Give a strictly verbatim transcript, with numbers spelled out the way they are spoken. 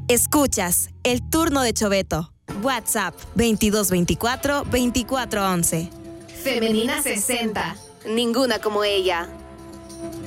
Escuchas El Turno de Choveto. WhatsApp veintidós veinticuatro veinticuatro once. Femenina sesenta. Ninguna como ella.